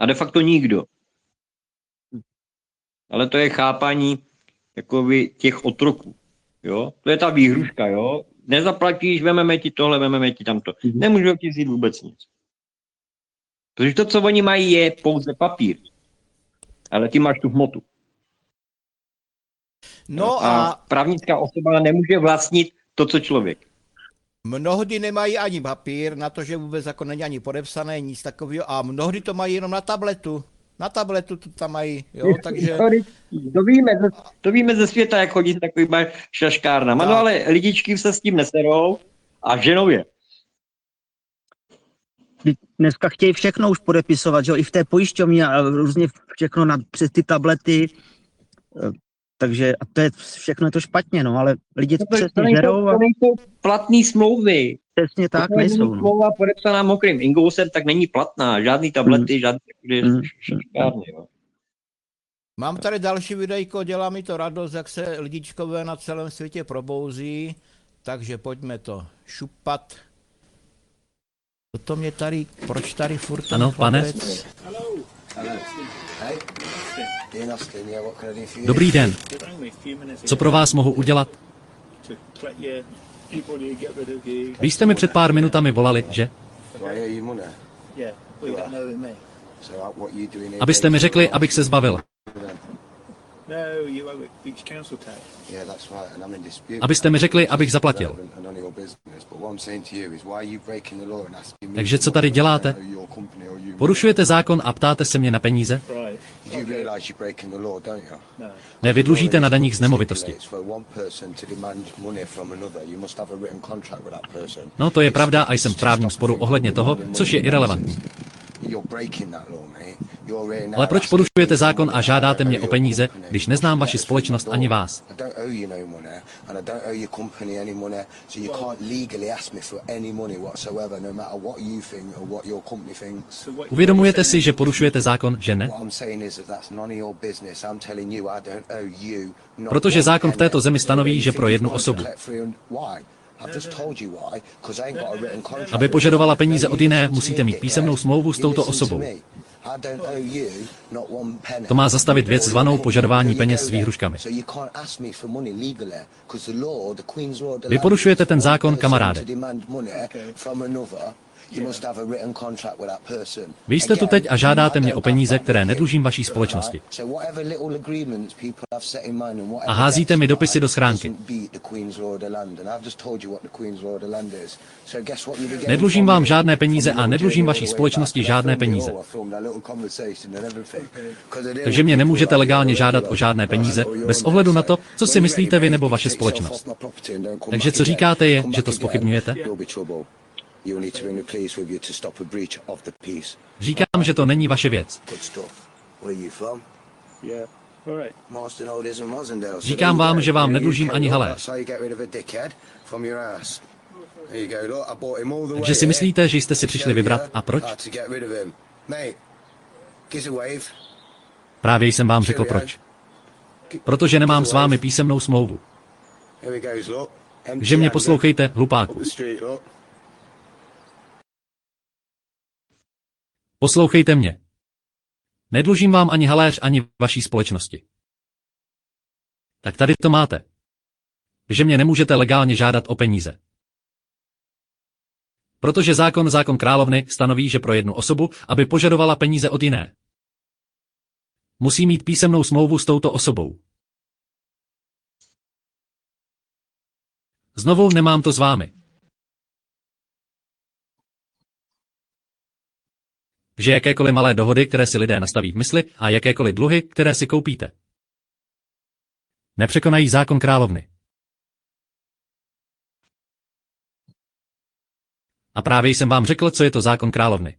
A de facto nikdo. Ale to je chápání jakoby těch otroků. Jo? To je ta výhruška, jo? Nezaplatíš, vememe ti tohle, vememe ti tamto. Nemůžu ti vzít vůbec nic. Protože to, co oni mají, je pouze papír. Ale ty máš tu hmotu. No a právnická osoba nemůže vlastnit to, co člověk. Mnohdy nemají ani papír, na to, že vůbec jako není ani podepsané, nic takového, a mnohdy to mají jenom na tabletu. Na tabletu to tam mají, jo, takže... To víme ze světa, jak chodí s takovýma šaškárnama. No ale lidičky se s tím neserou a ženou je. Dneska chtějí všechno už podepisovat, že jo, i v té pojišťovně a různě všechno přes ty tablety. Takže a to je všechno je to špatně, no, ale lidi přesně žerou. To nejsou platný smlouvy. Přesně tak, nejsou. Smlouva podepsaná mokrým ingousem, tak není platná. Žádný tablety, žádný šaškárny, jo. Mám tady další videjko, dělá mi to radost, jak se lidičkové na celém světě probouzí, takže pojďme to šupat. To mě tady, proč tady furt ten chlapec? Dobrý den. Co pro vás mohu udělat? Vy jste mi před pár minutami volali, že? Abyste mi řekli, abych se zbavil. Abyste mi řekli, abych zaplatil. Takže co tady děláte? Porušujete zákon a ptáte se mě na peníze? Ne, vy dlužíte na daních z nemovitosti. No, to je pravda a jsem v právním sporu ohledně toho, což je irelevantní. Ale proč porušujete zákon a žádáte mě o peníze, když neznám vaši společnost ani vás? Uvědomujete si, že porušujete zákon, že ne? Protože zákon v této zemi stanoví, že pro jednu osobu. Aby požadovala peníze od jiné, musíte mít písemnou smlouvu s touto osobou. To má zastavit věc zvanou požadování peněz s výhruškami. Vy porušujete ten zákon, kamaráde. Vy jste tu teď a žádáte mě o peníze, které nedlužím vaší společnosti. A házíte mi dopisy do schránky. Nedlužím vám žádné peníze a nedlužím vaší společnosti žádné peníze. Takže mě nemůžete legálně žádat o žádné peníze, bez ohledu na to, co si myslíte vy nebo vaše společnost. Takže co říkáte je, že to zpochybňujete? Říkám, že to není vaše věc. Říkám vám, že vám nedlužím ani haléř. Takže si myslíte, že jste si přišli vybrat a proč? Právě jsem vám řekl proč. Protože nemám s vámi písemnou smlouvu. Že mě poslouchejte, hlupáku. Poslouchejte mě. Nedlužím vám ani haléř, ani vaší společnosti. Tak tady to máte. Že mě nemůžete legálně žádat o peníze. Protože zákon královny stanoví, že pro jednu osobu, aby požadovala peníze od jiné, musí mít písemnou smlouvu s touto osobou. Znovu nemám to s vámi. Že jakékoliv malé dohody, které si lidé nastaví v mysli, a jakékoliv dluhy, které si koupíte, nepřekonají zákon královny. A právě jsem vám řekl, co je to zákon královny.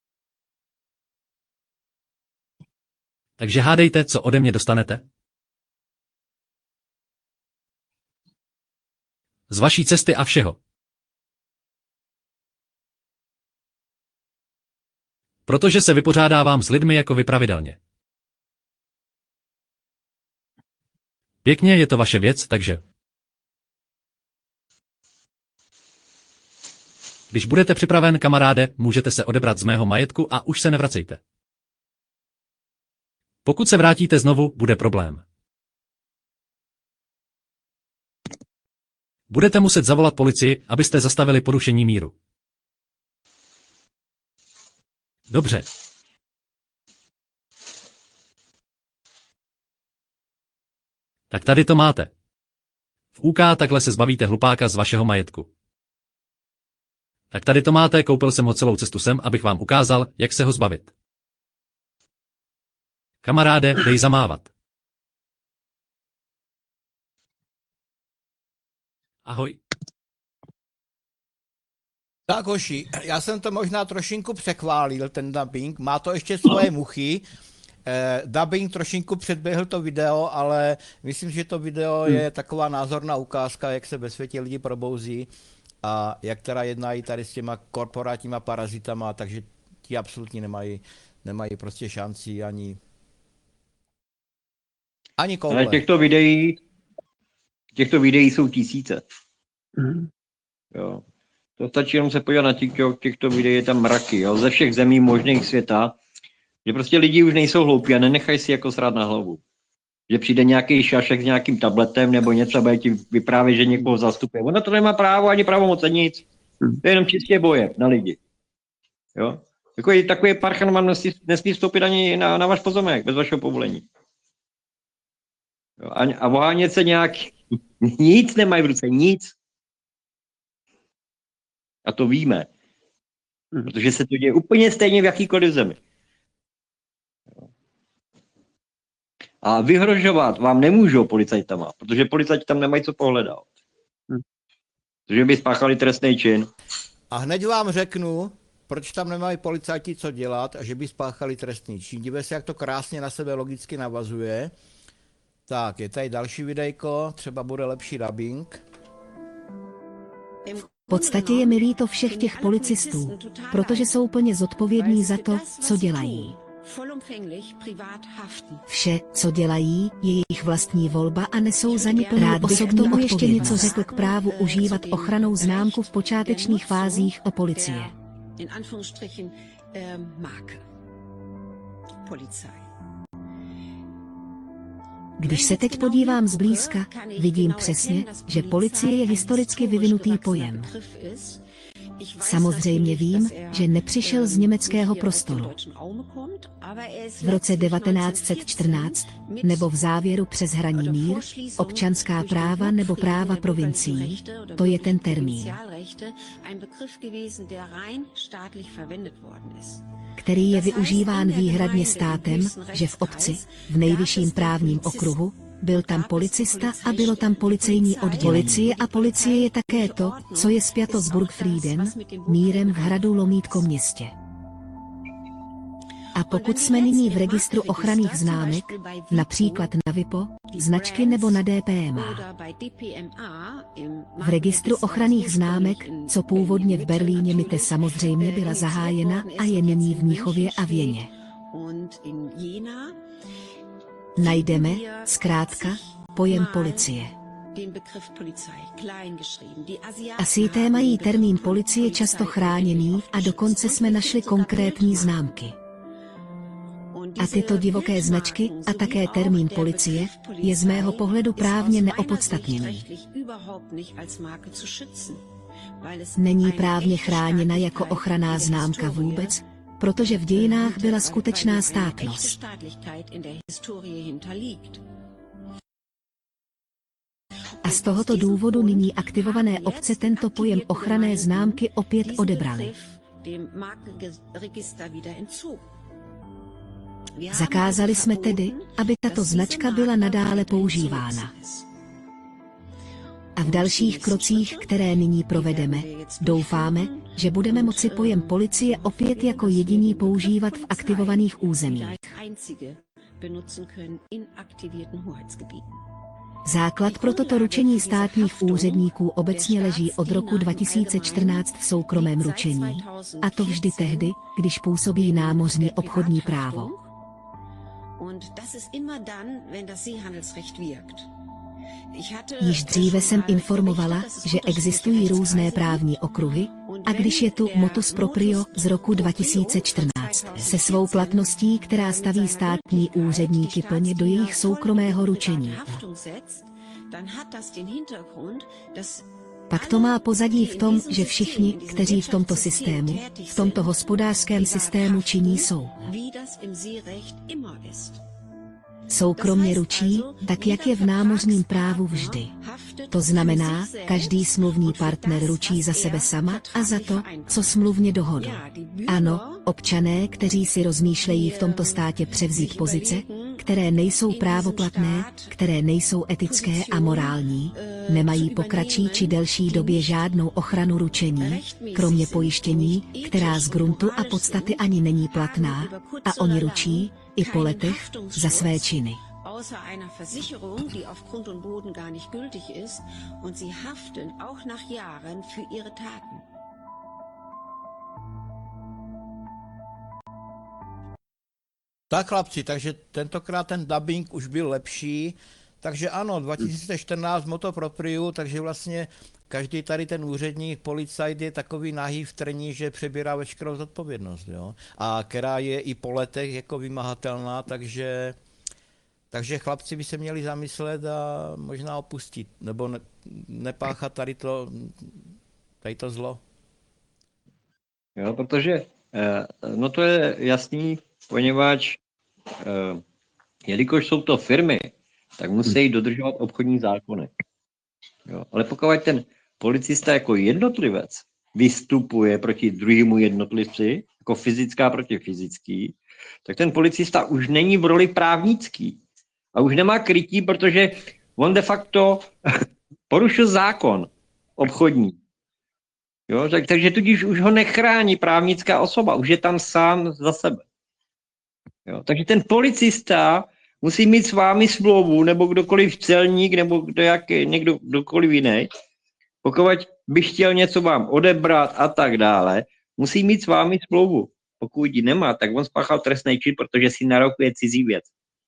Takže hádejte, co ode mě dostanete? Z vaší cesty a všeho. Protože se vypořádávám s lidmi jako vy pravidelně. Pěkně, je to vaše věc, takže... Když budete připraven, kamaráde, můžete se odebrat z mého majetku a už se nevracejte. Pokud se vrátíte znovu, bude problém. Budete muset zavolat policii, abyste zastavili porušení míru. Dobře. Tak tady to máte. V UK takhle se zbavíte hlupáka z vašeho majetku. Tak tady to máte, koupil jsem ho celou cestu sem, abych vám ukázal, jak se ho zbavit. Kamaráde, dej zamávat. Ahoj. Tak hoši, já jsem to možná trošinku přechválil, ten dubbing, má to ještě svoje muchy. Dubbing trošinku předběhl to video, ale myslím, že to video je taková názorná ukázka, jak se ve světě lidi probouzí a jak teda jednají tady s těma korporátníma parazitama, takže ti absolutně nemají prostě šanci ani koule. Ale těchto videí jsou tisíce. Jo. To stačí jenom se podívat na TikTok, těchto videí je tam mraky, jo, ze všech zemí možných světa, že prostě lidi už nejsou hloupí a nenechají si jako srát na hlavu. Že přijde nějaký šašek s nějakým tabletem nebo něco, bude ti vyprávět, že někoho zastupuje. Ona to nemá právo ani pravomoc, nic. To je jenom čistě boje na lidi. Jo? Takový parchan vám nesmí vstoupit ani na váš pozemek, bez vašeho povolení. Jo? A ohánět se nějak, nic nemají v ruce, nic. A to víme. Protože se to děje úplně stejně v jakýkoliv zemi. A vyhrožovat vám nemůžou policajtama, protože policajti tam nemají co pohledat. Protože by spáchali trestný čin. A hned vám řeknu, proč tam nemají policajti co dělat a že by spáchali trestný čin. Dívejte se, jak to krásně na sebe logicky navazuje. Tak, je tady další videjko, třeba bude lepší dubbing. V podstatě je mi líto všech těch policistů, protože jsou plně zodpovědní za to, co dělají. Vše, co dělají, je jejich vlastní volba a nesou za ní plnou osobní k tomu ještě něco řekl k právu užívat ochrannou známku v počátečních fázích o policie. Když se teď podívám zblízka, vidím přesně, že policie je historicky vyvinutý pojem. Samozřejmě vím, že nepřišel z německého prostoru. V roce 1914 nebo v závěru přes hraní mír, občanská práva nebo práva provincií, to je ten termín, který je využíván výhradně státem, že v obci, v nejvyšším právním okruhu, byl tam policista a bylo tam policejní oddělení. Policie je také to, co je spjato s Burgfriedem, mírem v hradu Lomítko městě. A pokud jsme nyní v registru ochranných známek, například na WIPO, značky nebo na DPMA. V registru ochranných známek, co původně v Berlíně MITE samozřejmě byla zahájena a je nyní v Mnichově a Věně. Najdeme, zkrátka, pojem policie. Asijité mají termín policie často chráněný a dokonce jsme našli konkrétní známky. A tyto divoké značky a také termín policie je z mého pohledu právně neopodstatněný. Není právně chráněna jako ochranná známka vůbec, protože v dějinách byla skutečná státnost. A z tohoto důvodu nyní aktivované obce tento pojem ochranné známky opět odebrali. Zakázali jsme tedy, aby tato značka byla nadále používána. A v dalších krocích, které nyní provedeme, doufáme, že budeme moci pojem policie opět jako jediní používat v aktivovaných územích. Základ pro toto ručení státních úředníků obecně leží od roku 2014 v soukromém ručení, a to vždy tehdy, když působí námořní obchodní právo. Již dříve jsem informovala, že existují různé právní okruhy, a když je tu motus proprio z roku 2014 se svou platností, která staví státní úředníky plně do jejich soukromého ručení, pak to má pozadí v tom, že všichni, kteří v tomto systému, v tomto hospodářském systému činí jsou soukromně ručí, tak jak je v námořním právu vždy. To znamená, každý smluvní partner ručí za sebe sama a za to, co smluvně dohodl. Ano, občané, kteří si rozmýšlejí v tomto státě převzít pozice, které nejsou právoplatné, které nejsou etické a morální, nemají po kratší či delší době žádnou ochranu ručení, kromě pojištění, která z gruntu a podstaty ani není platná, a oni ručí, i po letech, za své činy. Außer einer Versicherung, die auf Grund und Boden gar nicht gültig ist, und sie haften auch nach Jahren für ihre Taten. Tak chlapci, takže tentokrát ten dubbing už byl lepší, takže ano, 2014 moto propriu, takže vlastně každý tady ten úředník, policajt je takový nahý v trní, že přebírá veškerou zodpovědnost, jo? A která je i po letech jako vymahatelná, takže chlapci by se měli zamyslet a možná opustit, nebo nepáchat tady to zlo. Jo, protože no to je jasný, poněvadž jelikož jsou to firmy, tak musí dodržovat obchodní zákony. Jo, ale pokud ten policista jako jednotlivec vystupuje proti druhému jednotlivci, jako fyzická proti fyzický, tak ten policista už není v roli právnický. A už nemá krytí, protože on de facto porušil zákon obchodní. Jo, takže tudíž už ho nechrání právnická osoba, už je tam sám za sebe. Jo, takže ten policista musí mít s vámi smlouvu, nebo kdokoliv celník, nebo kdokoliv jiný. Pokud by chtěl něco vám odebrat a tak dále, musí mít s vámi smlouvu. Pokud ji nemá, tak on spáchal trestný čin, protože si narokuje cizí věc.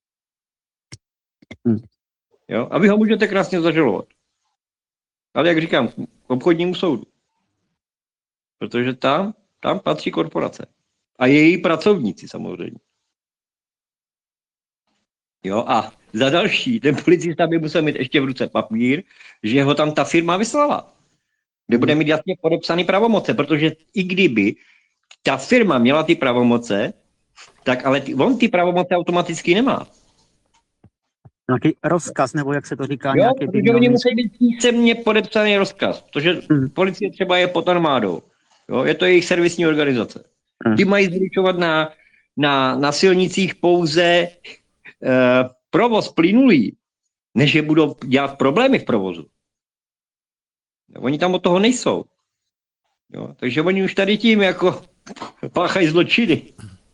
Jo? A vy ho můžete krásně zažalovat. Ale jak říkám, k obchodnímu soudu. Protože tam patří korporace. A její pracovníci samozřejmě. Jo, a za další, ten policista by musel mít ještě v ruce papír, že ho tam ta firma vyslala. Kde bude mít jasně podepsaný pravomoce, protože i kdyby ta firma měla ty pravomoce, tak ale on ty pravomoce automaticky nemá. Nějaký rozkaz, nebo jak se to říká? Jo, protože oni musí být písemně podepsaný rozkaz, protože policie třeba je pod armádou. Jo, je to jejich servisní organizace. Ty mají zvyšovat na silnicích pouze provoz plynulý, než je budou dělat problémy v provozu. Oni tam od toho nejsou. Jo, takže oni už tady tím jako páchají zločiny.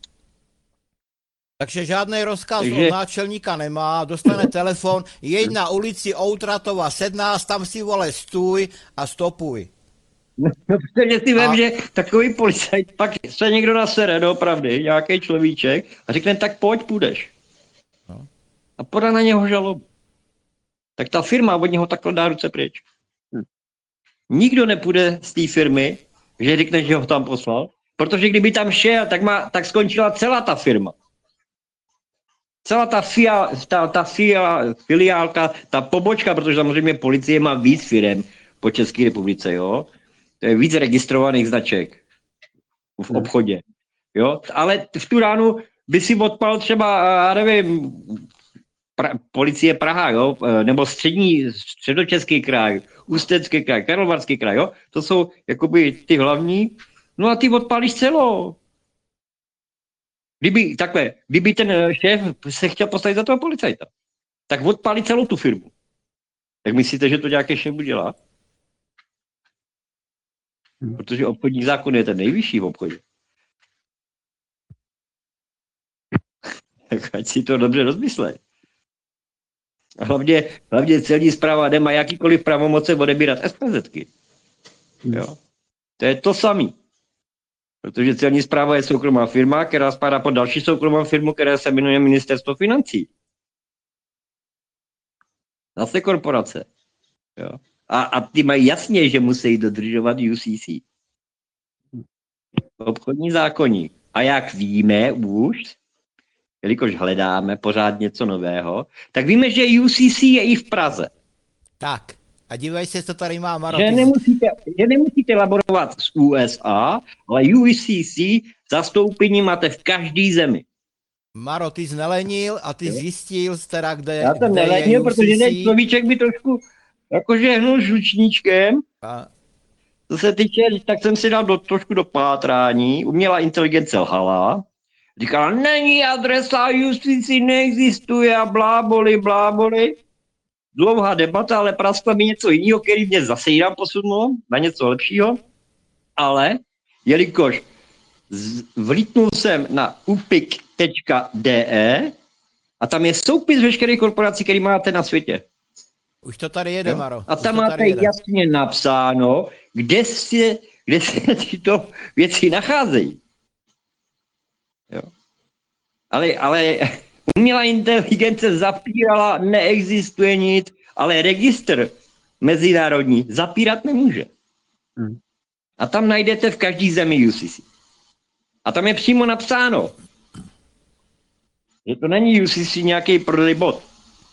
Takže žádný rozkaz od náčelníka nemá, dostane telefon, jeď na ulici Outratova 17, tam si vole stůj a stopuj. No, protože si vem, že takový policajt, pak se někdo nasere doopravdy, nějaký človíček a řekne, tak pojď, půjdeš. No. A podá na něho žalobu. Tak ta firma od něho takhle dá ruce pryč. Nikdo nepůjde z té firmy, že řekne, že ho tam poslal, protože kdyby tam šel, tak skončila celá ta firma. Celá ta filiálka, ta pobočka, protože samozřejmě policie má víc firem po České republice, jo. To je víc registrovaných značek v obchodě, jo. Ale v tu ránu by si odpal třeba, já nevím, policie Praha, jo, nebo středočeský kraj, Ústecký kraj, Karlovarský kraj, jo. To jsou jakoby ty hlavní, no a ty odpálíš celou. Kdyby ten šéf se chtěl postavit za toho policajta, tak odpálí celou tu firmu. Tak myslíte, že to nějaký šéf udělá? Protože obchodní zákon je ten nejvyšší v obchodě. Tak ať si to dobře rozmyslej. A hlavně celní správa nemá jakýkoliv pravomoce odebírat SPZky. Jo? To je to samý. Protože celní správa je soukromá firma, která spadá pod další soukromou firmu, která se jmenuje Ministerstvo financí. Zase korporace. Jo. A ty mají jasně, že musí dodržovat UCC. Obchodní zákoník. A jak víme už, jelikož hledáme pořád něco nového, tak víme, že UCC je i v Praze. Tak, a dívej se, co tady má Maro. Že nemusíte laborovat z USA, ale UCC zastoupení máte v každý zemi. Maro, ty jsi nelenil a ty zjistil teda, kde Já jsem kde je nelenil, UCC. protože ten človíček by trošku jakože hnul žlučníčkem. A Co se týče, tak jsem si dal trošku do pátrání, umělá inteligence lhala. Říkala, není adresa UCC, neexistuje a bláboli. Dlouhá debata, ale praskla mi něco jiného, který mě zase jinam posunulo na něco lepšího. Ale jelikož vlítnul jsem na upik.de a tam je soupis veškerých korporací, které máte na světě. už to tady jede, Maro. A tam máte jasně napsáno, kde se tyto věci nacházejí. Jo. Ale umělá inteligence zapírala, neexistuje nic, ale registr mezinárodní zapírat nemůže. A tam najdete v každý zemi UCC. A tam je přímo napsáno, že to není UCC nějaký prodej bot.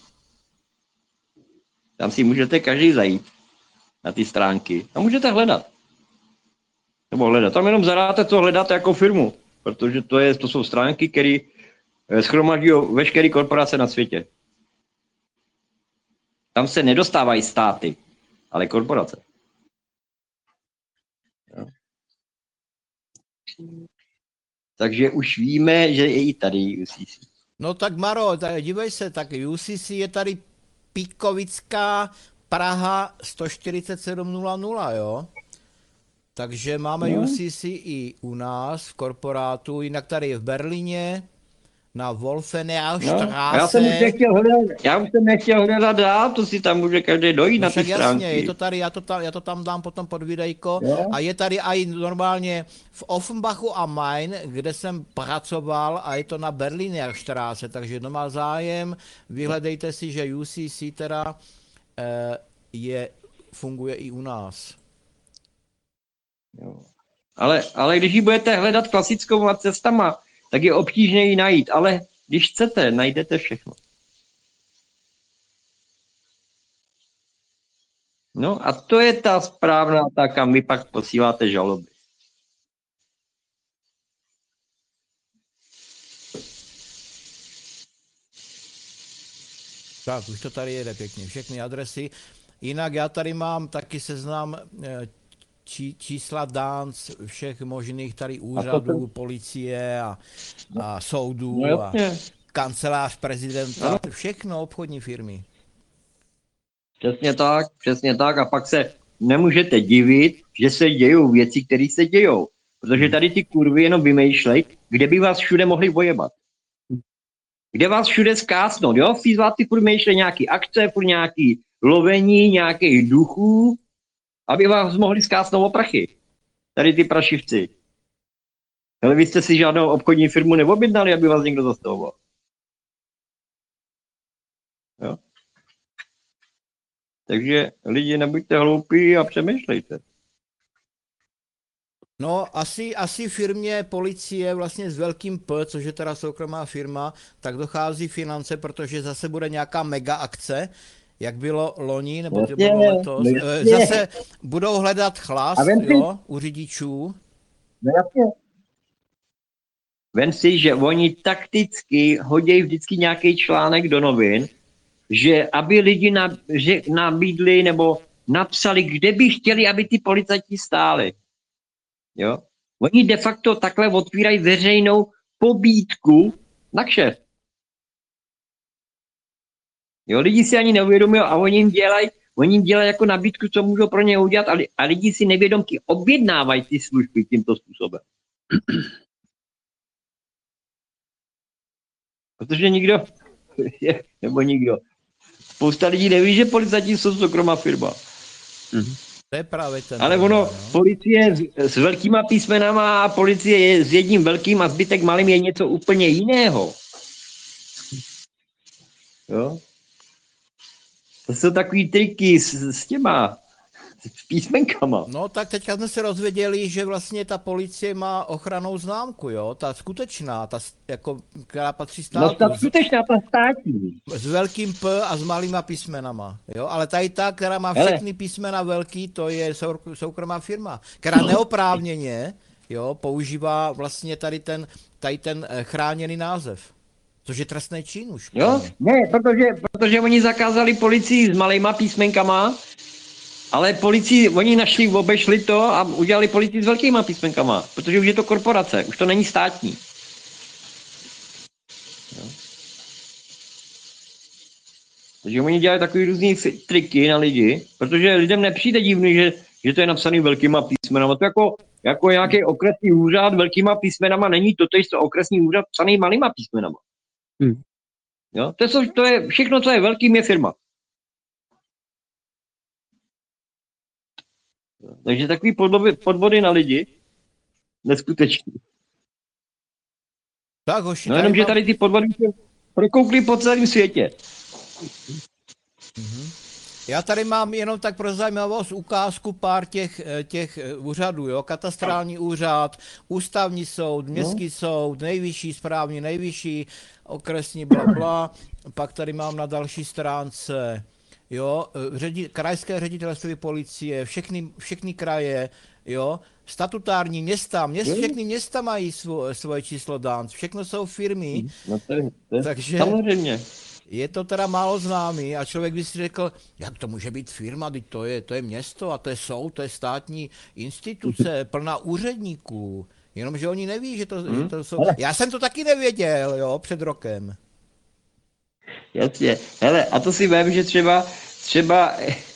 Tam si můžete každý zajít na ty stránky a můžete hledat. Nebo hledat. Tam jenom zadáte, co hledáte jako firmu. Protože to jsou stránky, které shromažďují veškeré korporace na světě. Tam se nedostávají státy, ale korporace. Jo. Takže už víme, že je i tady UCC. No tak Maro, dívej se, tak UCC je tady Píkovická Praha 14700, jo? Takže máme UCC i u nás v korporátu, jinak tady je v Berlíně, na Wolfenaustraße. Já už jsem nechtěl hledat dál, to si tam může každý dojít na ty stránky. Jasně, je to tady, já to tam dám potom pod videjko. A je tady i normálně v Offenbachu am Main, kde jsem pracoval, a je to na Berliner-Straße, takže kdo má zájem, vyhledejte si, že UCC teda funguje i u nás. Jo. Ale když ji budete hledat klasickou cestama, tak je obtížné ji najít, ale když chcete, najdete všechno. No a to je ta správná, kam vy pak posíláte žaloby. Tak, už to tady jede pěkně, všechny adresy. Jinak já tady mám taky seznam čísla dánc všech možných tady úřadů, policie a soudů a kancelář prezidenta, všechno obchodní firmy. Přesně tak. A pak se nemůžete divit, že se dějou věci, které se dějou. Protože tady ty kurvy jenom vymýšlej, kde by vás všude mohli vojebat. Kde vás všude zkásnout, jo? Fízláci furt vymýšlej nějaký akce, furt nějaký lovení, nějakých duchů, aby vás mohli zkásnout o prachy. Tady ty prašivci. Ale vy jste si žádnou obchodní firmu neobjednali, aby vás někdo zastavoval. Jo? Takže lidi, nebuďte hloupí a přemýšlejte. No, asi firmě policie vlastně s velkým P, což je teda soukromá firma, tak dochází finance, protože zase bude nějaká mega akce, jak bylo loni, nebo to bylo letos. Zase budou hledat chlas, jo, u řidičů. Vem si, že oni takticky hodí vždycky nějaký článek do novin, že aby lidi nabídli nebo napsali, kde by chtěli, aby ty policajti stáli. Jo? Oni de facto takhle otvírají veřejnou pobídku na kšeft. Jo, lidi si ani neuvědomují a oni jim dělají jako nabídku, co můžou pro ně udělat, a lidi si nevědomky objednávají ty služby tímto způsobem. Protože nikdo. Spousta lidí neví, že policajti jsou soukromá firma. To je právě ten. Ale policie s velkýma písmenama a policie je s jedním velkým a zbytek malým je něco úplně jiného. Jo? To jsou takový triky s těma s písmenkama. No tak teďka jsme se rozvěděli, že vlastně ta policie má ochrannou známku, jo, ta skutečná, ta jako, která patří státu. No ta skutečná, ta státní. S velkým P a s malýma písmenama, jo, ale tady ta, která má všechny písmena velký, to je soukromá firma, která neoprávněně, jo, používá vlastně tady ten chráněný název. Což je trestný čin už. Jo? Ne, protože oni zakázali policii s malejma písmenkama, ale policii, oni obešli to a udělali policii s velkýma písmenkama, protože už je to korporace, už to není státní. Jo? Takže oni dělají takový různý triky na lidi, protože lidem nepřijde divný, že to je napsaný velkýma písmenama. To jako nějaký okresní úřad velkýma písmenama není totéž co okresní úřad psaný malýma písmenama. Jo? To je všechno, co je velkým, je firma. Takže takový podvody na lidi neskutečný. Tak, hoši, no jenom, že tady ty podvody prokoukly po celém světě. Já tady mám jenom tak pro zajímavost ukázku pár těch úřadů, jo, katastrální úřad, ústavní soud, městský soud, nejvyšší správní, nejvyšší okresní bla, pak tady mám na další stránce, jo, krajské ředitelství policie, všechny kraje, jo, statutární města, všechny města mají svoje číslo dánc, všechno jsou firmy, no to takže samozřejmě. je to teda málo známý a člověk by si řekl, jak to může být firma, teď to je město a to je soud, to je státní instituce, plná úředníků, jenomže oni neví, že to jsou... Já jsem to taky nevěděl, jo, před rokem. Jasně, hele, a to si vím, že třeba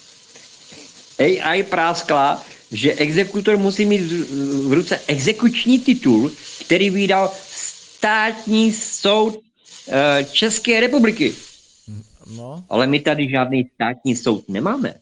AI práskla, že exekutor musí mít v ruce exekuční titul, který vydal státní soud České republiky. No. Ale my tady žádný státní soud nemáme.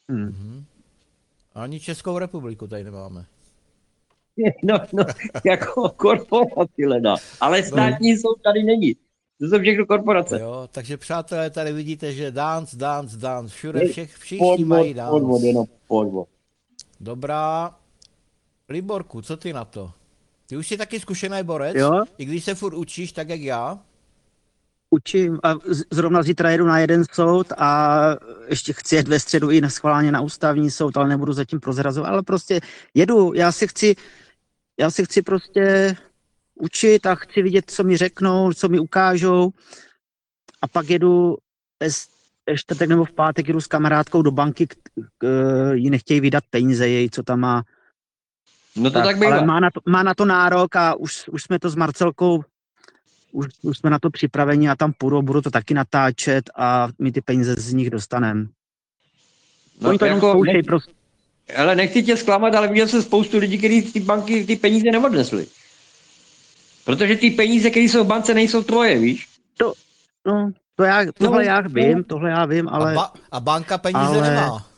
Ani Českou republiku tady nemáme. No, jako korporaci leda. Ale státní soud tady není. To jsou všechno korporace. Jo, takže přátelé, tady vidíte, že dance, všude všichni mají dance. Podvod. Dobrá. Liborku, co ty na to? Ty už jsi taky zkušený borec, jo? I když se furt učíš, tak jak já? Učím a zrovna zítra jedu na jeden soud a ještě chci jet ve středu i schválně na ústavní soud, ale nebudu zatím prozrazovat, ale prostě jedu, já se chci prostě učit a chci vidět, co mi řeknou, co mi ukážou a pak jedu ve čtvrtek nebo v pátek jedu s kamarádkou do banky, jí nechtějí vydat peníze, její, co tam má. No to tak bývá. Ale má na to nárok a už jsme to s Marcelkou, už jsme na to připraveni a tam půjdu, budu to taky natáčet a my ty peníze z nich dostaneme. No, oni to jenom zkoušejí prostě. Ale nechci tě zklamat, ale viděl jsem spoustu lidí, kteří z ty banky ty peníze neodnesli. Protože ty peníze, které jsou v bance, nejsou tvoje, víš? Tohle já vím, ale... A banka peníze nemá.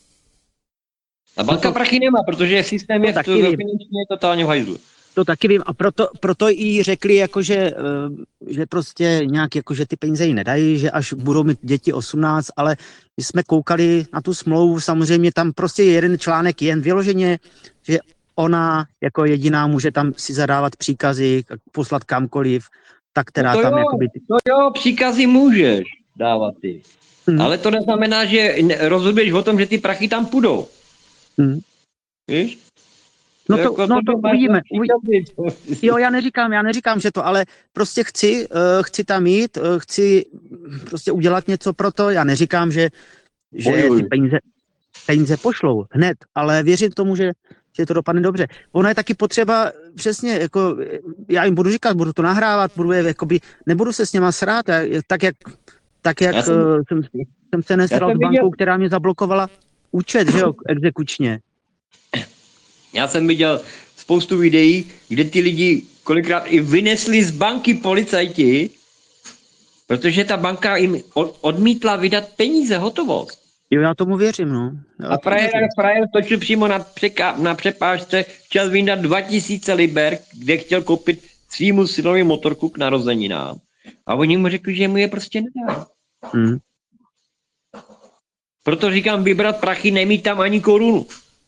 A banka prachy nemá, protože systém je finančně totálně v hajzlu. To taky vím a proto jí řekli, jakože, že prostě nějak, jakože ty peníze jí nedají, že až budou mít děti 18, ale když jsme koukali na tu smlouvu, samozřejmě tam prostě je jeden článek jen vyloženě, že ona jako jediná může tam si zadávat příkazy, poslat kamkoliv, tak která no tam jo, jakoby... To jo, příkazy můžeš dávat ty. Ale to neznamená, že rozhoduješ o tom, že ty prachy tam půjdou. Víš? No to uvidíme. Jo, já neříkám, že to, ale prostě chci tam jít, chci prostě udělat něco pro to. Já neříkám, že ty peníze pošlou hned, ale věřím tomu, že to dopadne dobře. Ono je taky potřeba přesně, jako já jim budu říkat, budu to nahrávat, nebudu se s něma srát, tak jak jsem se nesral s bankou, která mě zablokovala účet, že jo, exekučně. Já jsem viděl spoustu videí, kde ty lidi kolikrát i vynesli z banky policajti, protože ta banka jim odmítla vydat peníze, hotovost. Jo, já tomu věřím, no. A frajer točil přímo na přepážce, chtěl vydat 2000 liber, kde chtěl koupit svýmu synovi motorku k narozeninám. A oni mu řekli, že mu je prostě nedá. Proto říkám vybrat prachy, nemít tam ani korunu.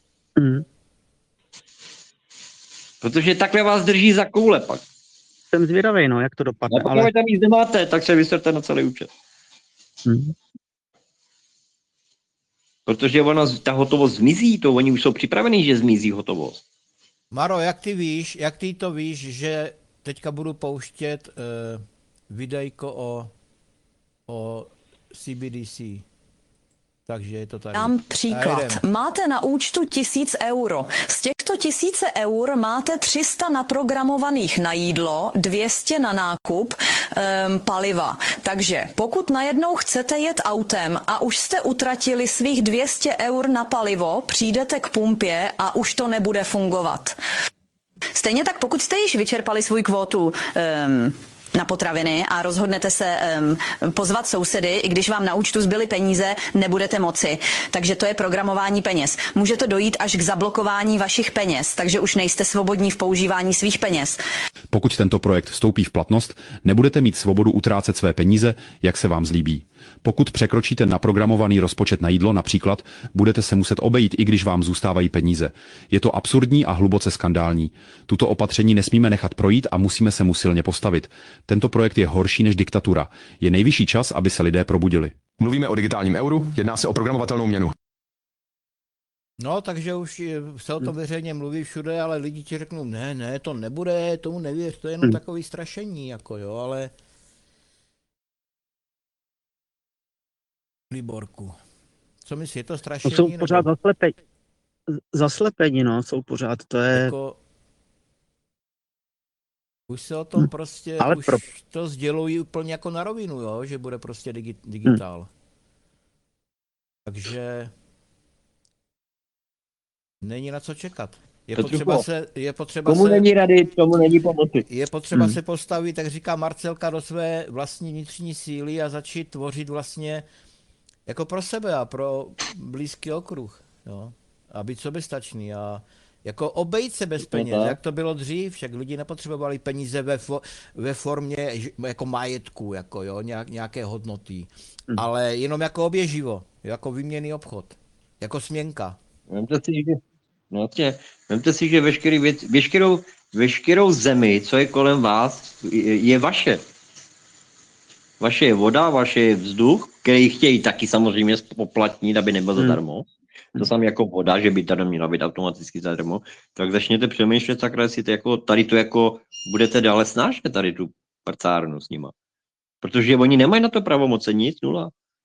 Protože takhle vás drží za koule pak. Jsem zvědavej, no, jak to dopadne. A pokud tam nic nemáte, tak se vyserte na celý účet. Protože ta hotovost zmizí, to oni už jsou připravení, že zmizí hotovost. Maro, jak ty to víš, že teďka budu pouštět videjko o CBDC? Takže je to tady. Dám příklad. Máte na účtu 1000 euro. Z těchto 1000 eur máte 300 naprogramovaných na jídlo, 200 na nákup paliva. Takže pokud najednou chcete jet autem a už jste utratili svých 200 eur na palivo, přijdete k pumpě a už to nebude fungovat. Stejně tak, pokud jste již vyčerpali svou kvótu na potraviny a rozhodnete se pozvat sousedy, i když vám na účtu zbyly peníze, nebudete moci. Takže to je programování peněz. Může to dojít až k zablokování vašich peněz, takže už nejste svobodní v používání svých peněz. Pokud tento projekt vstoupí v platnost, nebudete mít svobodu utrácet své peníze, jak se vám zlíbí. Pokud překročíte naprogramovaný rozpočet na jídlo například, budete se muset obejít, i když vám zůstávají peníze. Je to absurdní a hluboce skandální. Tuto opatření nesmíme nechat projít a musíme se mu silně postavit. Tento projekt je horší než diktatura. Je nejvyšší čas, aby se lidé probudili. Mluvíme o digitálním euru, jedná se o programovatelnou měnu. No, takže už se o tom veřejně mluví všude, ale lidi ti řeknou, ne, to nebude, tomu nevěř, to je jenom takový strašení, jako jo, ale... Liborku, co myslíš, je to strašení? Jsou pořád zaslepení, no, jsou pořád, to je... Jako... Už se o tom prostě, ale už to sdělují úplně jako na rovinu, jo, že bude prostě digitál. Takže není na co čekat. Je potřeba komu není rady, tomu není pomoci. Je potřeba se postavit, tak říká Marcelka, do své vlastní vnitřní síly a začít tvořit vlastně jako pro sebe a pro blízký okruh, jo. A být soběstačný a jako obejít se bez peněz, jak to bylo dřív, však lidi nepotřebovali peníze ve formě jako majetku, jako jo, nějaké hodnoty, ale jenom jako oběživo, jako výměnný obchod, jako směnka. Vemte si, že veškerou zemi, co je kolem vás, je vaše. Vaše je voda, vaše je vzduch, který chtějí taky samozřejmě spoplatnit, aby nebyl zadarmo. To samé jako voda, že by tady měla být automaticky zadarmo. Tak začněte přemýšlet, sakra, jestli to jako, tady to jako budete dále snášet, tady tu prcárnu s nima. Protože oni nemají na to pravomoce nic, nula.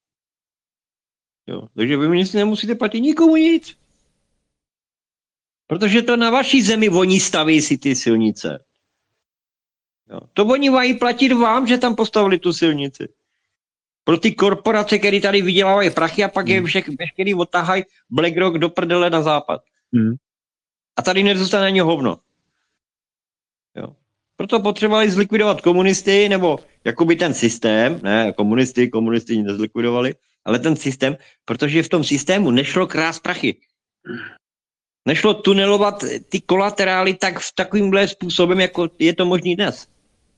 Jo. Takže vy si nemusíte platit nikomu nic. Protože to na vaší zemi oni staví si ty silnice. Jo. To oni mají platit vám, že tam postavili tu silnici. Pro ty korporace, které tady vydělávají prachy a pak je veškerý odtahají BlackRock do prdele na západ. A tady nezůstane ani hovno. Jo. Proto potřebovali zlikvidovat komunisty, nebo jakoby ten systém, ne, komunisty nezlikvidovali, ale ten systém, protože v tom systému nešlo krást prachy. Nešlo tunelovat ty kolaterály tak v takovýmhle způsobem, jako je to možný dnes.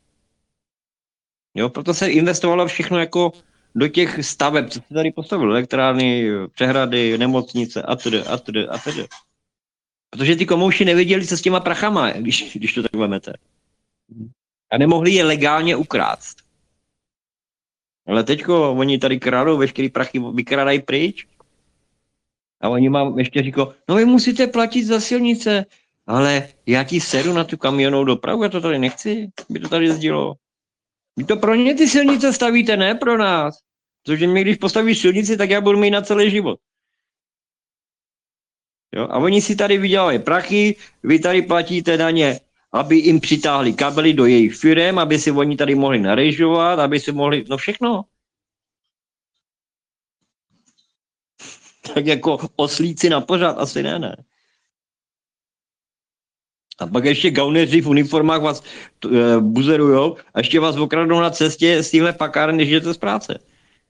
Jo, proto se investovalo všechno jako do těch staveb, co se tady postavilo, elektrárny, přehrady, nemocnice atd. Protože ty komouši nevěděli, co s těma prachama, když to tak vemete. A nemohli je legálně ukrást. Ale teďko oni tady krádou, veškerý prachy vykrádají pryč. A oni mám ještě říkají, no vy musíte platit za silnice, ale já ti sedu na tu kamionovou dopravu, já to tady nechci, by to tady jezdilo. Vy to pro ně ty silnice stavíte, ne pro nás. Protože mě, když postavíš silnici, tak já budu mít na celý život. Jo? A oni si tady vydělají prachy, vy tady platíte daně, aby jim přitáhli kabely do jejich firem, aby si oni tady mohli narežovat, aby si mohli, no všechno. Tak jako oslíci na pořád, asi ne. A pak ještě gauneři v uniformách vás buzerujou a ještě vás okradnou na cestě z téhle pakárny, než jdete z práce.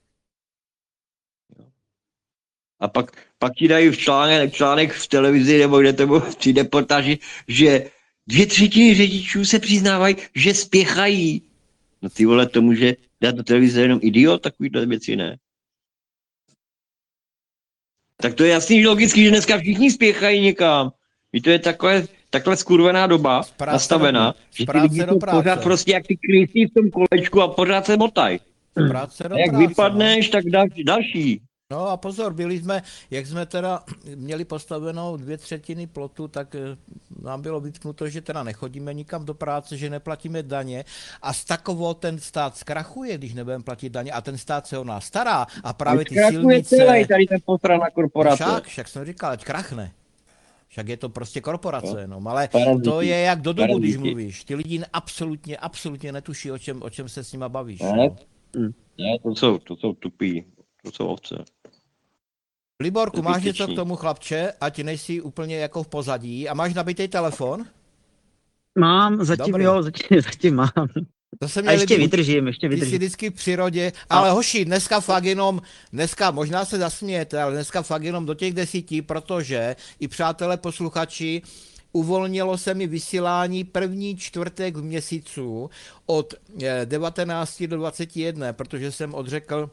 A pak ti dají článek v televizi nebo kde to bylo při reportáži, že 2/3 řidičů se přiznávají, že spěchají. No ty vole, to může dát do televize jenom idiot, takovýhle věci ne. Tak to je jasný, že logicky, že dneska všichni spěchají někam. Víš, to je takhle skurvená doba nastavená, že ty lidi jsou pořád prostě jak ty krysy v tom kolečku a pořád se motají. A jak vypadneš, tak další. No a pozor, jak jsme teda měli postavenou 2/3 plotu, tak nám bylo vytknuto, že teda nechodíme nikam do práce, že neplatíme daně a z takového ten stát zkrachuje, když nebudeme platit daně a ten stát se o nás stará a právě ty silnice... Celý tady ten posraná korporace. Však jsem říkal, ať krachne. Však je to prostě korporace, no, ale to je jak do dobu, když mluvíš. Ty lidi absolutně netuší, o čem se s nima bavíš. Ne, to jsou tupí, to jsou ovce. Liborku, máš něco k tomu, chlapče, ať nejsi úplně jako v pozadí a máš nabitý telefon? Mám, zatím mám. To se a ještě vydržím. Ty jsi vždycky v přírodě, ale hoši, dneska možná se zasmějete, ale dneska fakt jenom do těch 10, protože i přátelé posluchači, uvolnilo se mi vysílání první čtvrtek v měsícu od 19 do 21, protože jsem odřekl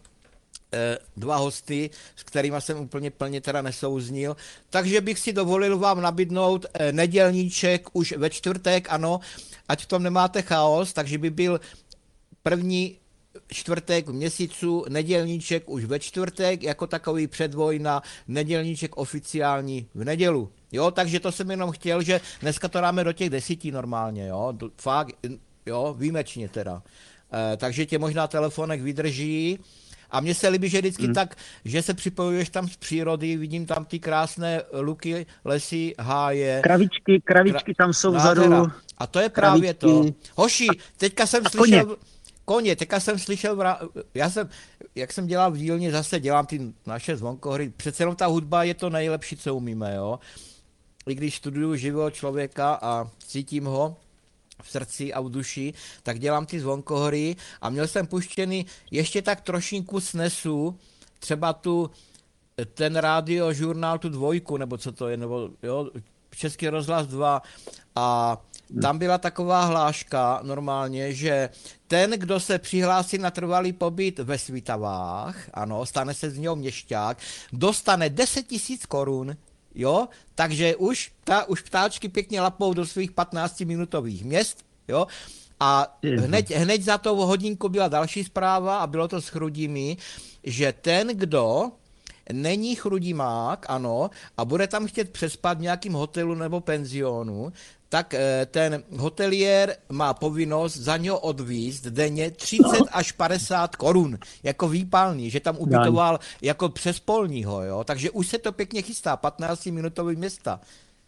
2 hosty, s kterými jsem úplně plně teda nesouznil. Takže bych si dovolil vám nabídnout nedělníček už ve čtvrtek, ano, ať v tom nemáte chaos, takže by byl první čtvrtek v měsícu, nedělníček už ve čtvrtek, jako takový předvoj na nedělníček oficiální v nedělu. Jo, takže to jsem jenom chtěl, že dneska to dáme do těch 10 normálně, jo, fakt, jo, výjimečně teda. Takže tě možná telefonek vydrží. A mně se líbí, že vždycky tak, že se připojuješ tam z přírody, vidím tam ty krásné luky, lesy, háje. Kravičky tam jsou vzadu. A to je právě to. Hoši, teďka jsem slyšel... Koně, teďka jsem slyšel, jak jsem dělal v dílně, zase dělám ty naše zvonkohry, přece jenom ta hudba je to nejlepší, co umíme, jo. I když studuju živého člověka a cítím ho v srdci a v duši, tak dělám ty zvonkohory a měl jsem puštěný ještě tak trošinku snesu, třeba ten radiožurnál, tu 2, nebo co to je, nebo jo, Český rozhlas 2 a tam byla taková hláška normálně, že ten, kdo se přihlásí na trvalý pobyt ve Svitavách, ano, stane se z něho měšťák, dostane 10 000 korun, jo, takže už ptáčky pěkně lapou do svých 15minutových měst, jo, a hned za tou hodinku byla další zpráva a bylo to s Chrudimi, že ten, kdo není chrudimák, ano, a bude tam chtět přespat v nějakým hotelu nebo penzionu, tak ten hoteliér má povinnost za něho odvízt denně 30 až 50 korun, jako výpalný, že tam ubytoval jako přes polního, jo, takže už se to pěkně chystá, 15minutový města.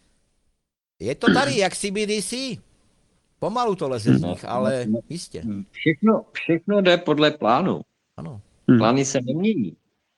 Je to tady, jak CBDC. Pomalu to leze z nich, ale jistě. Všechno jde podle plánu. Ano. Plány se nemění.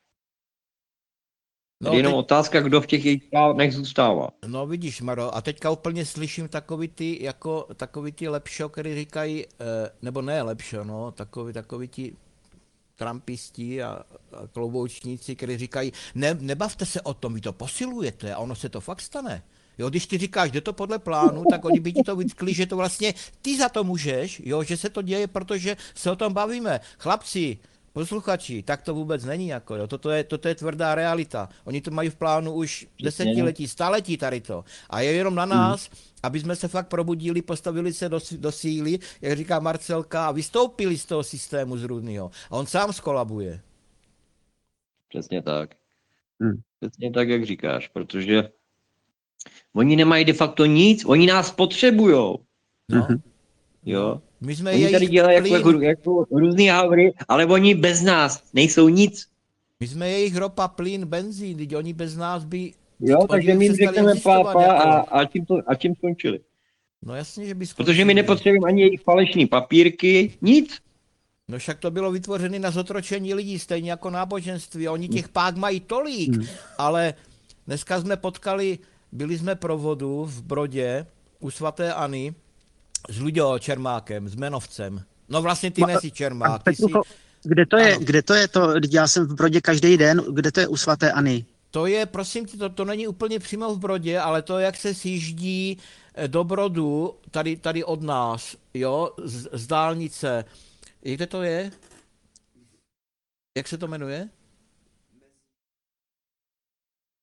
No, jenom otázka, kdo v těch jejich plánech zůstává. No vidíš, Maro, a teďka úplně slyším takový ty lepšo, který říkají, nebo ne lepšo, no, takový ti trumpisti a kloboučníci, kteří říkají, nebavte se o tom, vy to posilujete a ono se to fakt stane. Jo, když ty říkáš, jde to podle plánu, tak oni by ti to vytkli, že to vlastně ty za to můžeš, jo, že se to děje, protože se o tom bavíme. Chlapci, posluchači, tak to vůbec není jako, jo. Toto je tvrdá realita. Oni to mají v plánu už desetiletí, staletí tady to. A je jenom na nás, aby jsme se fakt probudili, postavili se do síly, jak říká Marcelka, a vystoupili z toho systému zrůdného. A on sám skolabuje. Přesně tak. Přesně tak, jak říkáš, protože oni nemají de facto nic, oni nás potřebujou. No. Jo. My jsme oni tady dělají jako různý havry, ale oni bez nás nejsou nic. My jsme jejich ropa, plyn, benzín, když oni bez nás by... Jo, takže my jim řekneme pápa a tím skončili. No jasně, že by skončili. Protože my nepotřebujeme ani jejich falešný papírky, nic. No však to bylo vytvořené na zotročení lidí, stejně jako náboženství. Oni těch pák mají tolik, ale dneska jsme byli jsme provodu v Brodě u svaté Anny s Luďou Čermákem, s Menovcem. No vlastně ty nejsi Čermák. Kde to je to? Já jsem v Brodě každý den, kde to je u svaté Anny? To je, prosím tě, to není úplně přímo v Brodě, ale to, jak se sjíždí do Brodu, tady od nás, jo, z dálnice. Kde to je? Jak se to jmenuje?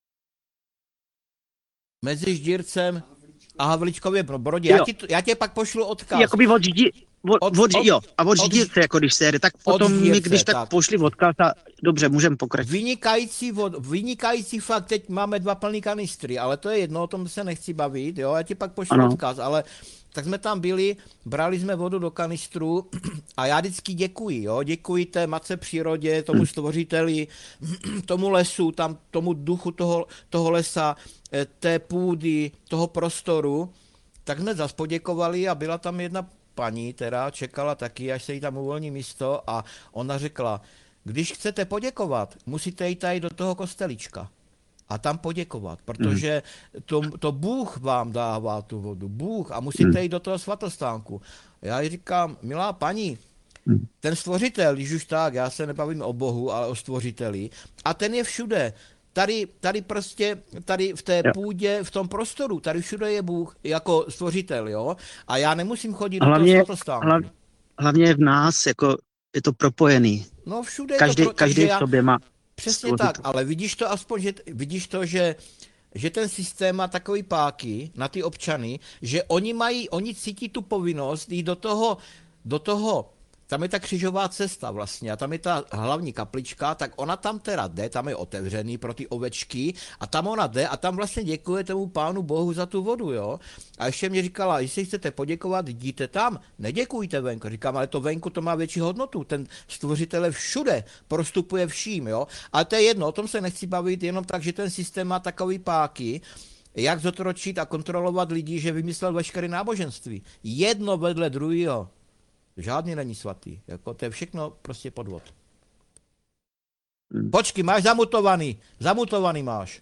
Mezi Ždírcem a Havlíčkově Brodě. Jo. Já tě pak pošlu odkaz. Jakoby od Ždírce, jako když se jede, tak potom mi, Ždírce, když tak pošli odkaz a dobře, můžeme pokračovat. Vynikající fakt, teď máme 2 plný kanistry, ale to je jedno, o tom se nechci bavit, jo, já ti pak pošlu odkaz, ale tak jsme tam byli, brali jsme vodu do kanistru a já vždycky děkuji, jo, děkuji té matce přírodě, tomu stvořiteli, tomu lesu, tam, tomu duchu toho lesa, té půdy, toho prostoru, tak jsme zas poděkovali a byla tam jedna paní, která čekala taky, až se jí tam uvolní místo a ona řekla, když chcete poděkovat, musíte jít tady do toho kostelička a tam poděkovat, protože to Bůh vám dává tu vodu, Bůh, a musíte jít do toho svatostánku. Já jí říkám, milá paní, ten stvořitel, když už tak, já se nebavím o Bohu, ale o stvořiteli, a ten je všude. Tady prostě, tady v té půdě, v tom prostoru, tady všude je Bůh jako stvořitel, jo? A já nemusím chodit do toho svatostánku. Hlavně v nás, jako je to propojený. No všude Každý v sobě má. Přesně tak, ale vidíš to aspoň, že ten systém má takový páky na ty občany, že oni cítí tu povinnost jít do toho, tam je ta křižová cesta vlastně a tam je ta hlavní kaplička, tak ona tam teda jde, tam je otevřený pro ty ovečky a tam ona jde a tam vlastně děkuje tomu Pánu Bohu za tu vodu, jo. A ještě mě říkala, jestli chcete poděkovat, jděte tam, neděkujte venku. Říkám, ale to venku to má větší hodnotu, ten stvořitel všude prostupuje vším, jo. Ale to je jedno, o tom se nechci bavit, jenom tak, že ten systém má takový páky, jak zotročit a kontrolovat lidi, že vymyslel veškeré náboženství. Jedno vedle druhého. Žádný není svatý. Jako to je všechno prostě podvod. Počkej, máš zamutovaný. Zamutovaný máš.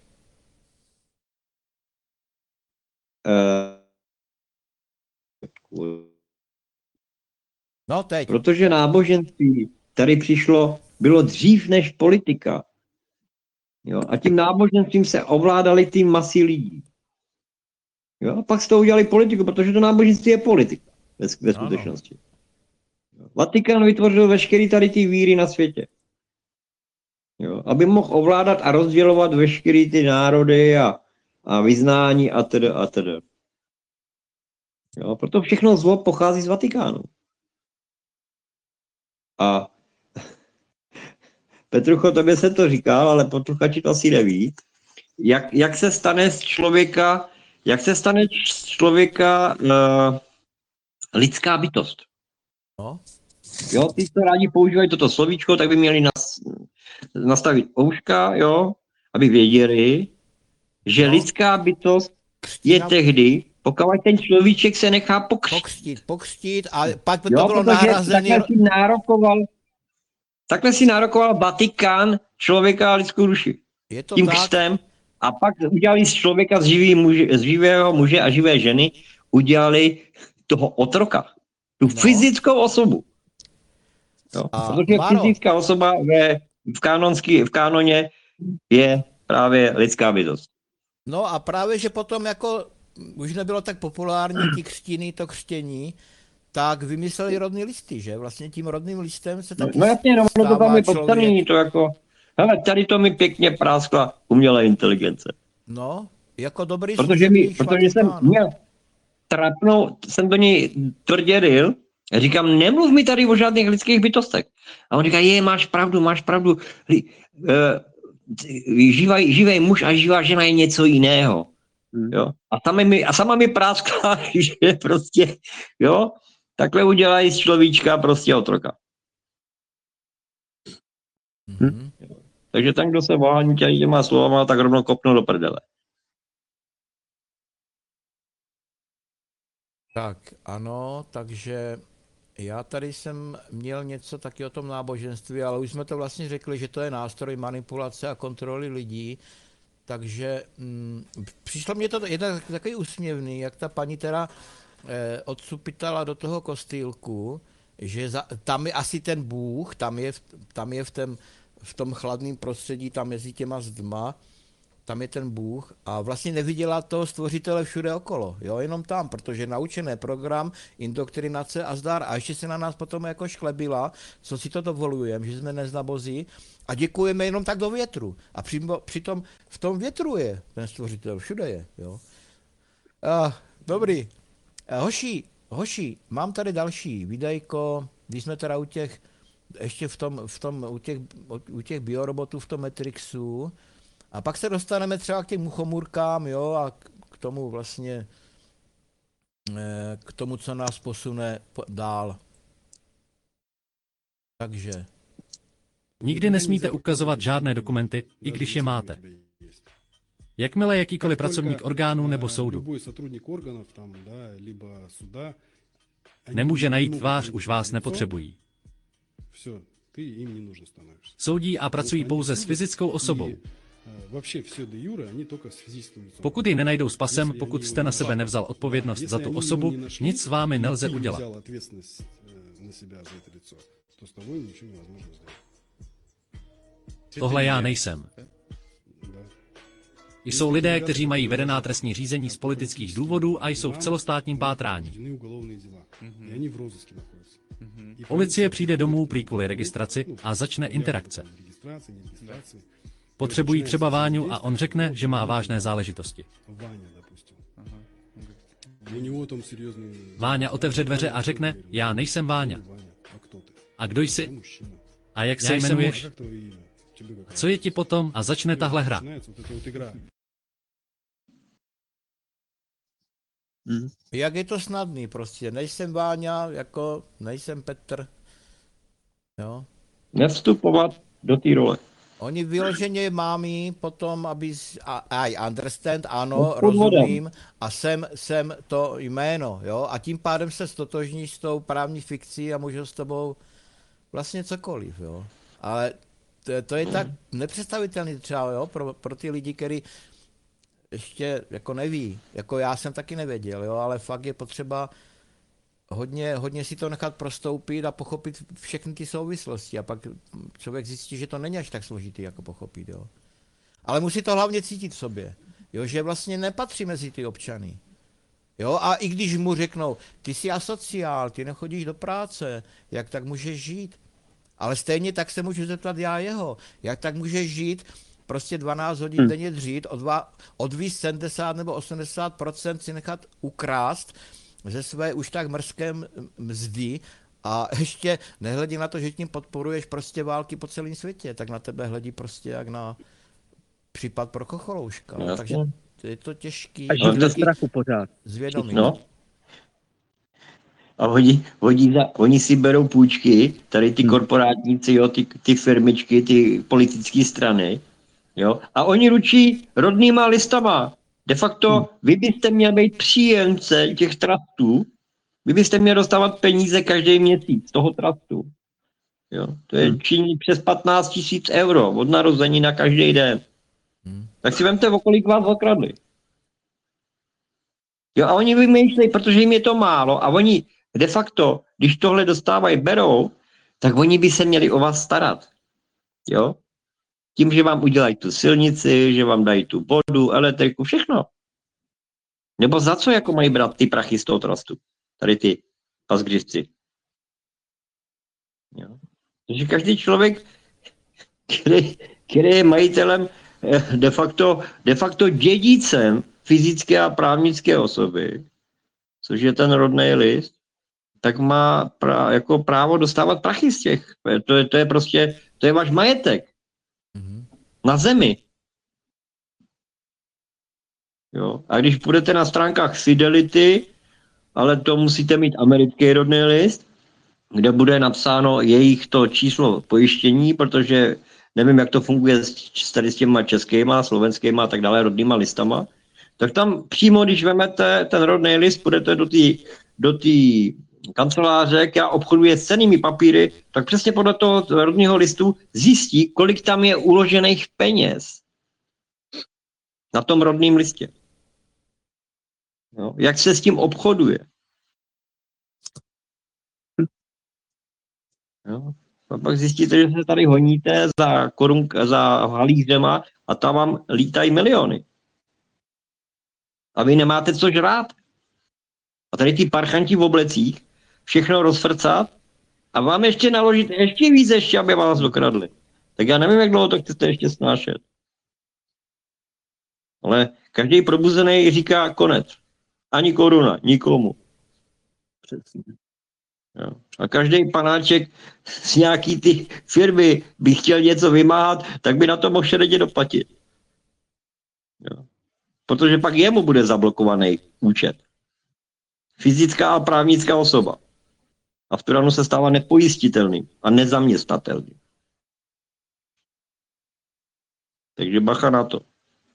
No teď. Protože náboženství tady bylo dřív než politika. Jo? A tím náboženstvím se ovládaly ty masy lidí. Jo? A pak z toho udělali politiku, protože to náboženství je politika ve skutečnosti. Vatikán vytvořil veškeré tady ty víry na světě. Jo, aby mohl ovládat a rozdělovat veškeré ty národy a vyznání a tedy. Jo, proto všechno zlo pochází z Vatikánu. A Petrucho, tobě se to říkal, ale posluchači to asi neví. Jak se stane z člověka lidská bytost? No. Jo, ty, co rádi používají toto slovíčko, tak by měli nastavit ouška, jo, aby věděli, že lidská bytost je tehdy, pokud ten človíček se nechá pokřtít a pak by to bylo nahrazený. Takhle si nárokoval Vatikán člověka a lidskou duši. Tím křtem a pak udělali z člověka z živého muže a živé ženy, udělali toho otroka. Tu fyzickou osobu. Jo. Protože fyzická osoba v kánoně je právě lidská bytost. No a právě, že potom jako už nebylo tak populární ty křtiny, to křtění, tak vymysleli rodný listy, že? Vlastně tím rodným listem se taky no jasně, to tam je podstaný, to jako, hele, tady to mi pěkně práskla umělá inteligence. No, jako dobrý protože jsem měl trapnou, jsem do něj tvrdě ryl, já říkám, nemluv mi tady o žádných lidských bytostech. A on říká, máš pravdu. Živý muž a živá žena je něco jiného. Jo? A sama mi práskla, že prostě, jo, takhle udělají z človíčka prostě otroka. Takže ten, kdo se váhání těma slovama, tak rovnou kopnul do prdele. Tak, ano, takže já tady jsem měl něco taky o tom náboženství, ale už jsme to vlastně řekli, že to je nástroj manipulace a kontroly lidí, takže přišlo mě to takový úsměvný, jak ta paní teda odsupitala do toho kostýlku, že tam je asi ten Bůh, tam je v tom chladném prostředí, tam mezi těma zdma, tam je ten Bůh a vlastně neviděla toho stvořitele všude okolo, jo, jenom tam, protože naučené program, indoktrinace a zdar a ještě se na nás potom jako šklebila, co si to dovolujeme, že jsme neznabozí a děkujeme jenom tak do větru a přitom v tom větru je ten stvořitel, všude je, jo. Dobrý. Hoši, mám tady další videjko, když jsme teda ještě u těch biorobotů v tom Matrixu, a pak se dostaneme třeba k těm muchomůrkám, jo, a k tomu vlastně, k tomu, co nás posune dál. Takže. Nikdy nesmíte ukazovat žádné dokumenty, i když je máte. Jakmile jakýkoliv pracovník orgánů nebo soudu nemůže najít tvář, už vás nepotřebují. Soudí a pracují pouze s fyzickou osobou. Pokud ji nenajdou s pasem, pokud jste na sebe nevzal odpovědnost za tu osobu, nic s vámi nelze udělat. Tohle já nejsem. Jsou lidé, kteří mají vedená trestní řízení z politických důvodů a jsou v celostátním pátrání. Policie přijde domů prý kvůli registraci a začne interakce. Potřebují třeba Váňu a on řekne, že má vážné záležitosti. Váňa otevře dveře a řekne, já nejsem Váňa. A kdo jsi? A jak se jmenuješ? Co je ti potom? A začne tahle hra. Jak je to snadný prostě, nejsem Váňa, jako nejsem Petr, jo. Nevstupovat do té role. Oni vyloženě mámí potom, aby, I understand, ano, rozumím, a jsem to jméno, jo, a tím pádem se stotožníš s tou právní fikcí a můžu s tebou vlastně cokoliv, jo. Ale to je tak nepředstavitelný třeba, jo, pro ty lidi, kteří ještě jako neví, jako já jsem taky nevěděl, jo, ale fakt je potřeba hodně si to nechat prostoupit a pochopit všechny ty souvislosti a pak člověk zjistí, že to není až tak složitý jako pochopit, jo. Ale musí to hlavně cítit v sobě, jo, že vlastně nepatří mezi ty občany. Jo, a i když mu řeknou, ty jsi asociál, ty nechodíš do práce, jak tak můžeš žít? Ale stejně tak se můžu zeptat já jeho, jak tak můžeš žít, prostě 12 hodin denně dřít, odvízt 70 nebo 80% si nechat ukrást ze své už tak mrzké mzdy a ještě nehledí na to, že tím podporuješ prostě války po celém světě, tak na tebe hledí prostě jak na případ pro Chocholouška. No, takže je to těžký. A žít ve strachu pořád. Zvědomí. No. A oni si berou půjčky, tady ty korporátníci, jo, ty firmičky, ty politické strany, jo, a oni ručí rodnýma listama. De facto, vy byste měl být příjemce těch trustů, vy byste měl dostávat peníze každý měsíc z toho trustu. Jo, to je činí přes 15 000 euro od narození na každý den. Tak si vemte, o kolik vás okradli. Jo, a oni vymýšlejí, protože jim je to málo a oni de facto, když tohle dostávají, berou, tak oni by se měli o vás starat. Jo? Tím, že vám udělají tu silnici, že vám dají tu vodu, elektriku, všechno. Nebo za co jako mají brát ty prachy z toho trustu? Tady ty pasgřivci. Jo? Takže každý člověk, který je majitelem de facto dědicem fyzické a právnické osoby, což je ten rodný list, tak má jako právo dostávat prachy z těch. To je prostě, to je váš majetek. Na zemi. Jo. A když půjdete na stránkách Fidelity, ale to musíte mít americký rodný list, kde bude napsáno jejich to číslo pojištění, protože nevím, jak to funguje tady s těma českýma, slovenskýma a tak dále, rodnýma listama, tak tam přímo, když vemete ten rodný list, půjdete do té kanceláře, která obchoduje s cennými papíry, tak přesně podle toho rodného listu zjistí, kolik tam je uložených peněz na tom rodném listě. Jo? Jak se s tím obchoduje. Jo? A pak zjistíte, že se tady honíte za halířema a tam vám lítají miliony. A vy nemáte co žrát. A tady ty parchanti v oblecích všechno rozfrcat a vám ještě naložit ještě víc, aby vás dokradli. Tak já nevím, jak dlouho to chcete ještě snášet. Ale každý probuzený říká konec. Ani koruna, nikomu. Přesně. Jo. A každý panáček z nějaký ty firmy by chtěl něco vymáhat, tak by na to mohl šeredě doplatit. Jo. Protože pak jemu bude zablokovaný účet. Fyzická a právnická osoba. A v Turanu se stává nepojistitelným a nezaměstnatelným. Takže bacha na to.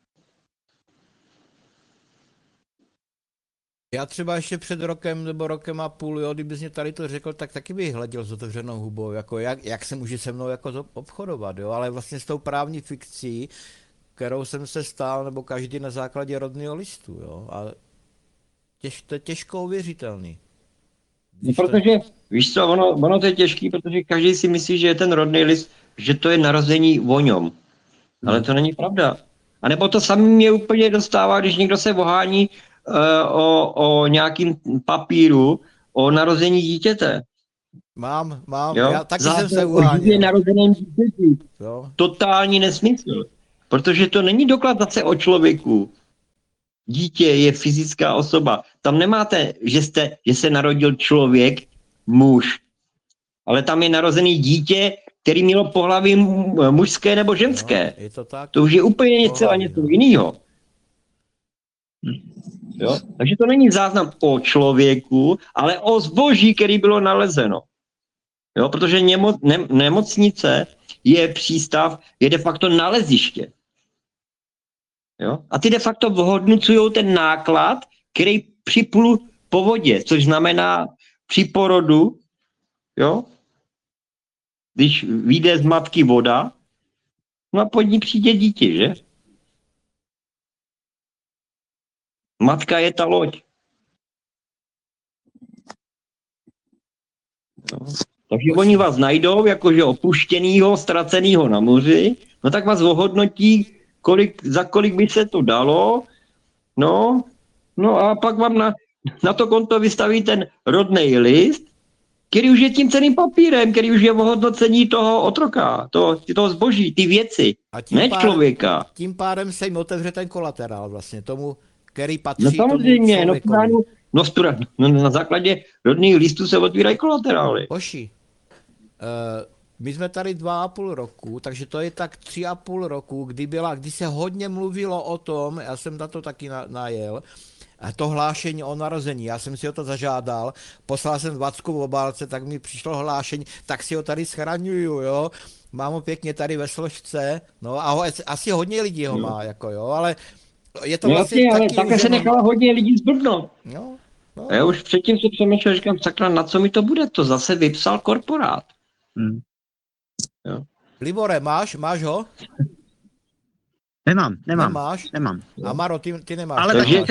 Já třeba ještě před rokem nebo rokem a půl, jo, kdybys mě tady to řekl, tak taky bych hleděl s otevřenou hubou, jako jak se může se mnou jako obchodovat, jo, ale vlastně s tou právní fikcí, kterou jsem se stál, nebo každý na základě rodného listu, jo, a to je těžko uvěřitelný. No, protože, víš co, ono to je těžký, protože každý si myslí, že je ten rodný list, že to je narození o něm. Ale to není pravda. A nebo to samé mě úplně dostává, když někdo se ohání o nějakým papíru o narození dítěte. Mám, jo? Já taky jsem se uháněl. Narozeném dítěti. Totální nesmysl. Protože to není doklad zase o člověku. Dítě je fyzická osoba. Tam nemáte, že se narodil člověk, muž. Ale tam je narozený dítě, který mělo pohlaví mužské nebo ženské. No, je to tak? To už je úplně něco jiného. Jo? Takže to není záznam o člověku, ale o zboží, který bylo nalezeno. Jo? Protože nemocnice je přístav, je de facto naleziště. Jo? A ty de facto vhodnocují ten náklad, který připlul po vodě, což znamená při porodu, jo? Když vyjde z matky voda, no a pod ní přijde dítě, že? Matka je ta loď. No. Takže oni vás najdou, jakože opuštěnýho, ztracenýho na moři, no tak vás ohodnotí, za kolik by se to dalo, no a pak vám na to konto vystaví ten rodný list, který už je tím cenným papírem, který už je ohodnocení toho otroka, toho zboží, ty věci, ne člověka. Tím pádem se jim otevře ten kolaterál vlastně, tomu, který patří no samozřejmě, tomu člověkovi. Na základě rodných listů se otvírají kolaterály. Hoši, my jsme tady 2,5 roku, takže to je tak 3,5 roku, kdy se hodně mluvilo o tom, já jsem na to taky najel, a to hlášení o narození, já jsem si ho to zažádal, poslal jsem 20 v obálce, tak mi přišlo hlášení, tak si ho tady schraňuju, jo, mám ho pěkně tady ve složce, no a asi hodně lidí ho má, jako jo, ale je to vlastně ale taky... také se nechala hodně lidí zblbnout. No. Já už předtím si přemýšlel, říkám, sakra, na co mi to bude, to zase vypsal korporát. Jo. Libore, máš ho? Nemám. A Maro, ty nemáš. Ale taky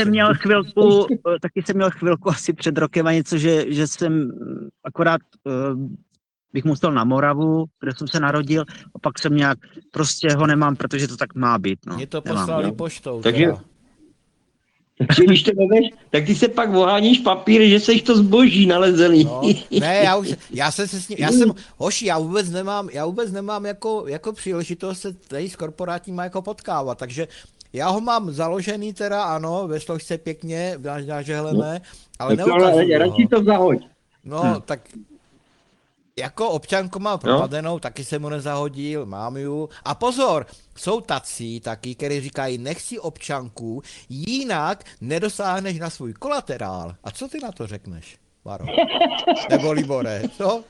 jsem měl chvilku asi před rokem a něco, že jsem akorát bych musel na Moravu, kde jsem se narodil, a pak jsem nějak, prostě ho nemám, protože to tak má být. No. Mě to poslali poštou. Takže když to vemeš, tak ty se pak oháníš papír, že seš to zboží nalezený. No, ne, já jsem se s ním, hoši, já vůbec nemám jako příležitost se tady s korporátníma jako potkávat, takže já ho mám založený teda, ano, ve složce pěkně, nažehlené, ale neukazuju ho. Radši to zahoď. No, tak jako občanku mám propadenou, taky jsem mu nezahodil, mám ju. A pozor, jsou tací taky, kteří říkají, nech si občanku, jinak nedosáhneš na svůj kolaterál. A co ty na to řekneš, Maro? Nebo Libore, co?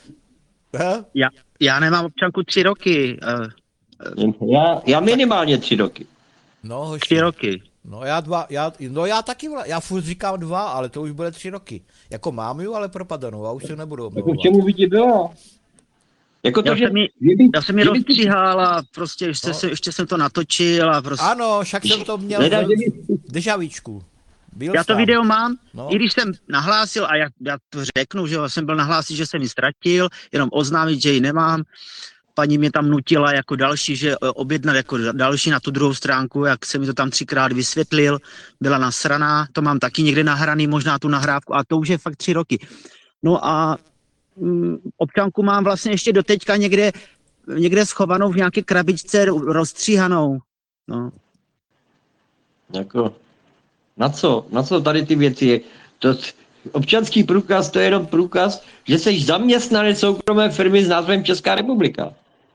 Já nemám občanku 3 roky. Já minimálně 3 roky. No, hoši. 3 roky. No já taky, já furt říkám 2, ale to už bude 3 roky. Jako mám ju, ale propadenou, a už se nebudu omlouvat. Jako k čemu by ti bylo? Jako to, já jsem ji rozstříhal a prostě ještě jsem to natočil a prostě... Ano, však jsem to měl v dežavíčku. Já to tam. video mám, No. i když jsem nahlásil, a já to řeknu, že jo, jsem byl nahlásit, že jsem ji ztratil, jenom oznámit, že ji nemám. Paní mě tam nutila jako další, že objednat jako další na tu druhou stránku, jak jsem mi to tam 3krát vysvětlil, byla nasraná, to mám taky někde nahraný, možná tu nahrávku, a to už je fakt 3 roky. No a občanku mám vlastně ještě doteďka někde schovanou v nějaké krabičce rozstříhanou. No. Jako, na co tady ty věci je? Občanský průkaz, to je jenom průkaz, že jsi zaměstnanec soukromé firmy s názvem Česká republika.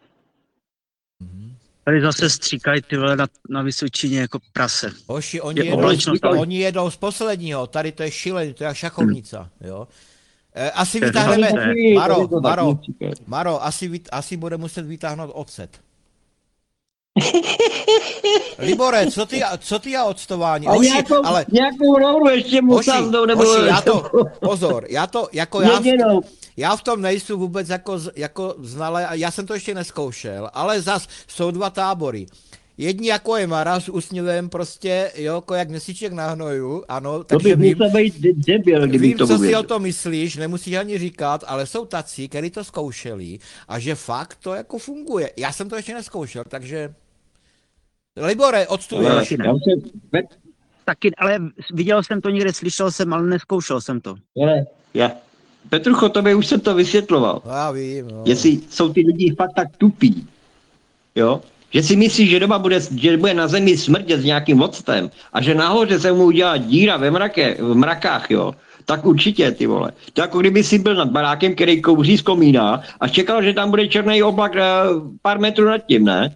Tady zase stříkají ty vole na Vysočině jako prase. Hoši, ale- oni jedou z posledního, tady to je šílený, to je jak šachovnica, jo. Asi vytáhneme, Maro, asi bude muset vytáhnout ocet. Libore, co ty a octování? A Hoši, ale nějakou rouru ještě musáznou, nebo... pozor, já v tom nejsou vůbec jako znalé, a já jsem to ještě neskoušel, ale zas jsou 2 tábory. Jedni jako je Mara s úsměvem prostě, jo, jako jak měsíček na hnoju, ano, takže vím, co si o to myslíš, nemusíš ani říkat, ale jsou tací, kteří to zkoušeli a že fakt to jako funguje. Já jsem to ještě neskoušel, takže... Libore, odstuduješ. Taky, ale viděl jsem to někde, slyšel jsem, ale neskoušel jsem to. Petrucho, tobě už jsem to vysvětloval. Já vím, no. Jestli jsou ty lidi fakt tak tupí, jo, že si myslíš, že doma bude na zemi smrdět s nějakým octem a že nahoře se mu udělá díra v mrakách, jo, tak určitě, ty vole. To jako kdyby si byl nad barákem, který kouří z komína a čekal, že tam bude černý oblak pár metrů nad tím, ne?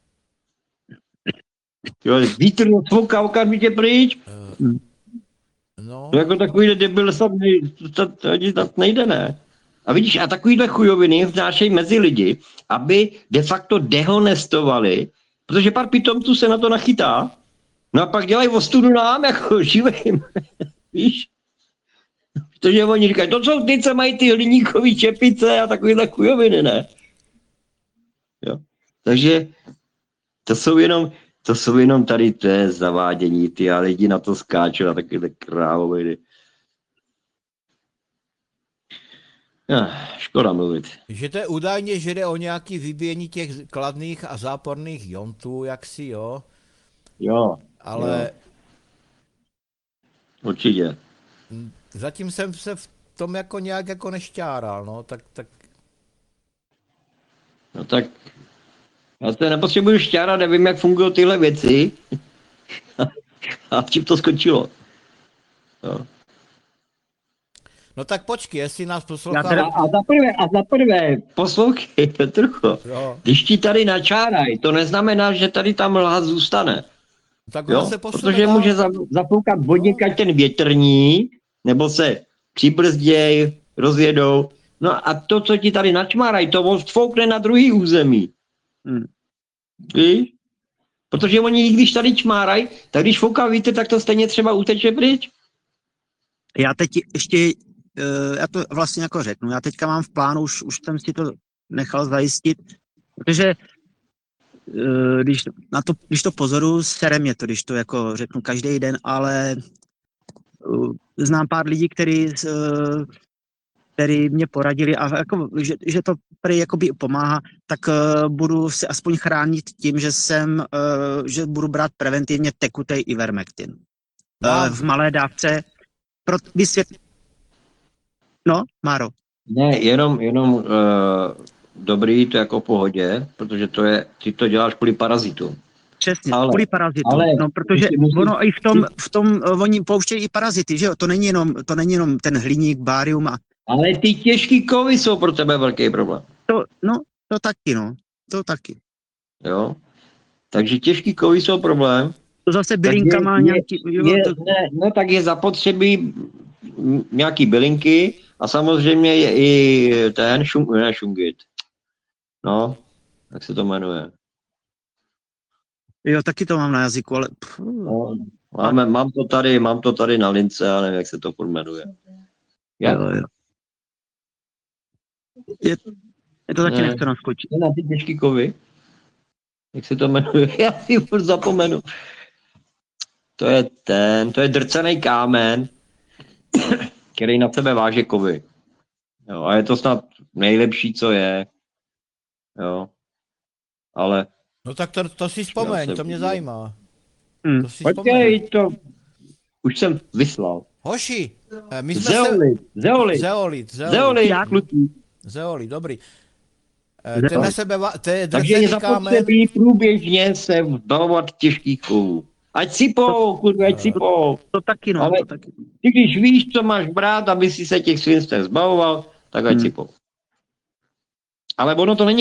Jo, vítr fouká okamžitě pryč. No. To jako takovýhle debil to nejde, ne? A vidíš, a takovýhle chujoviny vnášejí mezi lidi, aby de facto dehonestovali, protože pár pitomců se na to nachytá, no a pak dělají ostudu nám, jako živým. Víš? Protože oni říkají, to jsou ty, co mají ty hliníkový čepice a takovýhle chujoviny, ne? Jo. Takže to jsou jenom tady to je zavádění, ty a lidi na to skáčou a takovýhle krávoviny. Škoda mluvit. Že to je údajně, že jde o nějaký vybíjení těch kladných a záporných iontů, jaksi, jo? Jo. Ale... Jo. Určitě. Zatím jsem se v tom jako nějak jako nešťáral, no, tak... No tak... Já se nepotřebuji šťárat, nevím, jak fungují tyhle věci. A čím to skončilo. Jo. No tak počkej, jestli nás poslouchá... A za prvé, poslouchej, Petrucho, když ti tady načárají, to neznamená, že tady ta mlha zůstane. Tak jo? Protože může zapoukat vodníka ten větrník, nebo se přibrzděj, rozjedou. No a to, co ti tady načmárají, to odfoukne na druhý území. Víš? Protože oni, když tady čmárají, tak když fouká vítr, tak to stejně třeba uteče pryč. Já teď ještě, já to vlastně jako řeknu, já teďka mám v plánu, už jsem si to nechal zajistit, protože když to pozoruju, sere mě to, když to jako řeknu každý den, ale znám pár lidí, který mě poradili a jako, že to prý jakoby pomáhá, tak budu si aspoň chránit tím, že budu brát preventivně tekutej Ivermectin. V malé dávce. No, Máro. Ne, jenom dobrý, to jako pohodě, protože ty to děláš kvůli parazitům. Přesně, kvůli parazitům. No, protože ono i v tom oni pouštějí i parazity, že jo? To není jenom ten hliník, bárium a... Ale ty těžký kovy jsou pro tebe velký problém. To taky. Jo? Takže těžký kovy jsou problém. To zase bylinka má nějaký... No tak je zapotřebí nějaký bylinky a samozřejmě je i ten šungit. No, jak se to jmenuje. Jo, taky to mám na jazyku, ale... No, mám to tady na lince, ale nevím, jak se to jmenuje. Jo. Je to taky nechce naskočit. Na ty těžký kovy. Jak se to jmenuje? Já si furt zapomenu. to je drcený kámen, který na sebe váže kovy. Jo, a je to snad nejlepší, co je. Jo. Ale... No tak to si vzpomeň, to mě zajímá. To si Počkej, to už jsem vyslal. Hoši, my jsme Zeolit, dobrý. Ten na sebe, takže je zapotřebí průběžně se zbavovat těžkých kovů. Ať sypou, kurva, ať sypou. To taky no, ale to taky. Ty když víš, co máš brát, aby si se těch svinstev zbavoval, tak ať sypou. Ale ono to není